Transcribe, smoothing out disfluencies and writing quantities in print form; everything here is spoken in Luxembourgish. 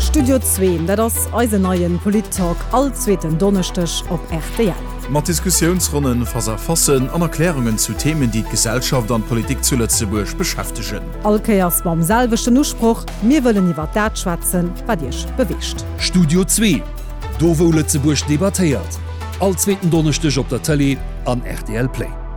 Studio 2, dat ass Eiseneien Polit-Talk allzweten Donnerstech op RTL. Mat Diskussionsrunnen verfassen an Erklärungen zu Themen, die Gesellschaft an Politik zu Lützeburg beschäftigen. Alkeiers beim selwechten Uspruch, mir wollen iwwer dat schwatzen, wat Dich bewischt. Studio 2, do wo Lützeburg debattiert. Allzweten Donnerstech op der Tele an RTL Play.